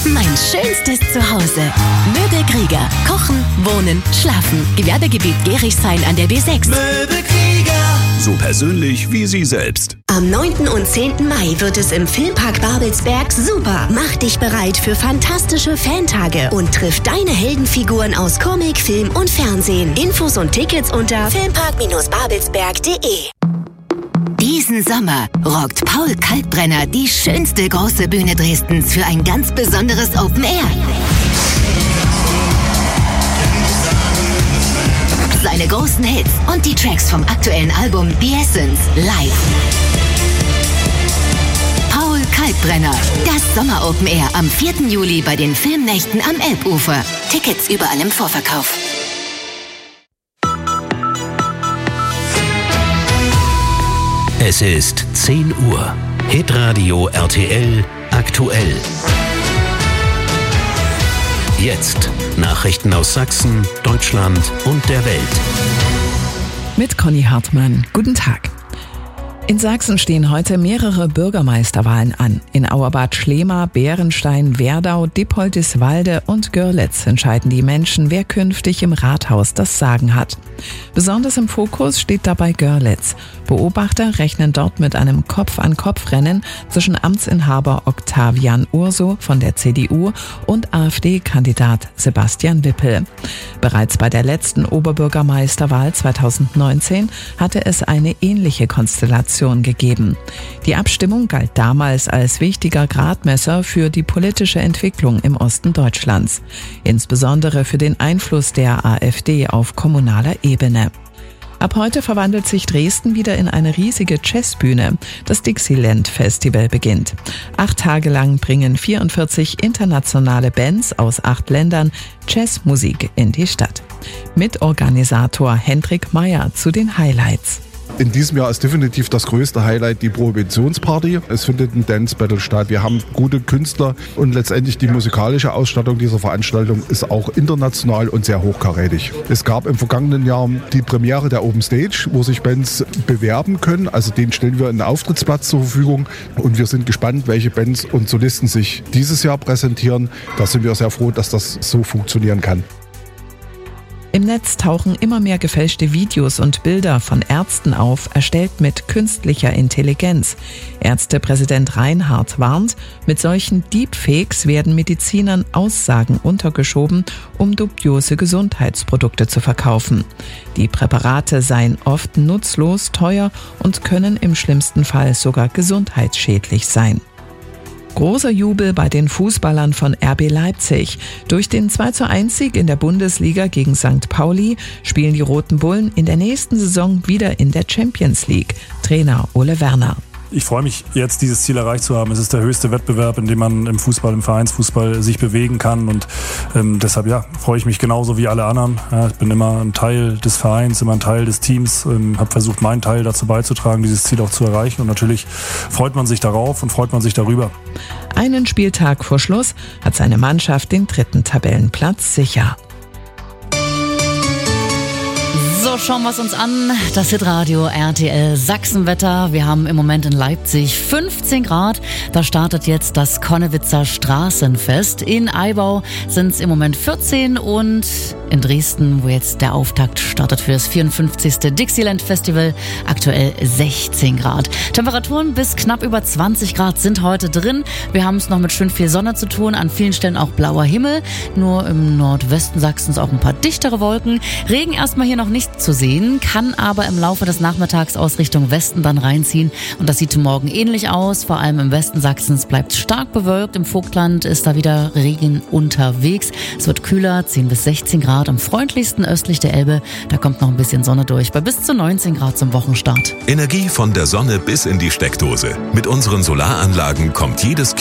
Mein schönstes Zuhause. Möbel Krieger. Kochen, wohnen, schlafen. Gewerbegebiet Gerichshain an der B6. Möbel Krieger. So persönlich wie Sie selbst. Am 9. und 10. Mai wird es im Filmpark Babelsberg super. Mach dich bereit für fantastische Fantage und triff deine Heldenfiguren aus Comic, Film und Fernsehen. Infos und Tickets unter filmpark-babelsberg.de. Diesen Sommer rockt Paul Kalkbrenner die schönste große Bühne Dresdens für ein ganz besonderes Open Air. Seine großen Hits und die Tracks vom aktuellen Album The Essence live. Paul Kalkbrenner, das Sommer Open Air am 4. Juli bei den Filmnächten am Elbufer. Tickets überall im Vorverkauf. Es ist 10 Uhr. Hitradio RTL aktuell. Jetzt Nachrichten aus Sachsen, Deutschland und der Welt. Mit Conny Hartmann. Guten Tag. In Sachsen stehen heute mehrere Bürgermeisterwahlen an. In Auerbad Schlema, Bärenstein, Werdau, Dippoldiswalde und Görlitz entscheiden die Menschen, wer künftig im Rathaus das Sagen hat. Besonders im Fokus steht dabei Görlitz. Beobachter rechnen dort mit einem Kopf-an-Kopf-Rennen zwischen Amtsinhaber Octavian Urso von der CDU und AfD-Kandidat Sebastian Wippel. Bereits bei der letzten Oberbürgermeisterwahl 2019 hatte es eine ähnliche Konstellation gegeben. Die Abstimmung galt damals als wichtiger Gradmesser für die politische Entwicklung im Osten Deutschlands, insbesondere für den Einfluss der AfD auf kommunaler Ebene. Ab heute verwandelt sich Dresden wieder in eine riesige Jazzbühne. Das Dixieland Festival beginnt. 8 Tage lang bringen 44 internationale Bands aus 8 Ländern Jazzmusik in die Stadt. Mitorganisator Hendrik Meyer zu den Highlights. In diesem Jahr ist definitiv das größte Highlight die Prohibitionsparty. Es findet ein Dance Battle statt. Wir haben gute Künstler und letztendlich die musikalische Ausstattung dieser Veranstaltung ist auch international und sehr hochkarätig. Es gab im vergangenen Jahr die Premiere der Open Stage, wo sich Bands bewerben können. Also denen stellen wir einen Auftrittsplatz zur Verfügung und wir sind gespannt, welche Bands und Solisten sich dieses Jahr präsentieren. Da sind wir sehr froh, dass das so funktionieren kann. Im Netz tauchen immer mehr gefälschte Videos und Bilder von Ärzten auf, erstellt mit künstlicher Intelligenz. Ärztepräsident Reinhardt warnt, mit solchen Deepfakes werden Medizinern Aussagen untergeschoben, um dubiose Gesundheitsprodukte zu verkaufen. Die Präparate seien oft nutzlos, teuer und können im schlimmsten Fall sogar gesundheitsschädlich sein. Großer Jubel bei den Fußballern von RB Leipzig. Durch den 2:1-Sieg in der Bundesliga gegen St. Pauli spielen die Roten Bullen in der nächsten Saison wieder in der Champions League. Trainer Ole Werner. Ich freue mich jetzt, dieses Ziel erreicht zu haben. Es ist der höchste Wettbewerb, in dem man im Fußball, im Vereinsfußball sich bewegen kann und deshalb freue ich mich genauso wie alle anderen. Ja, ich bin immer ein Teil des Vereins, immer ein Teil des Teams, habe versucht, meinen Teil dazu beizutragen, dieses Ziel auch zu erreichen und natürlich freut man sich darauf und freut man sich darüber. Einen Spieltag vor Schluss hat seine Mannschaft den 3. Tabellenplatz sicher. So, schauen wir es uns an. Das Hitradio RTL Sachsenwetter. Wir haben im Moment in Leipzig 15 Grad. Da startet jetzt das Konnewitzer Straßenfest. In Aibau sind es im Moment 14 und in Dresden, wo jetzt der Auftakt startet für das 54. Dixieland Festival, aktuell 16 Grad. Temperaturen bis knapp über 20 Grad sind heute drin. Wir haben es noch mit schön viel Sonne zu tun. An vielen Stellen auch blauer Himmel. Nur im Nordwesten Sachsens auch ein paar dichtere Wolken. Regen erstmal hier noch nicht zu sehen, kann aber im Laufe des Nachmittags aus Richtung Westen dann reinziehen. Und das sieht morgen ähnlich aus. Vor allem im Westen Sachsens bleibt es stark bewölkt. Im Vogtland ist da wieder Regen unterwegs. Es wird kühler, 10 bis 16 Grad. Am freundlichsten östlich der Elbe, da kommt noch ein bisschen Sonne durch, bei bis zu 19 Grad zum Wochenstart. Energie von der Sonne bis in die Steckdose. Mit unseren Solaranlagen kommt jedes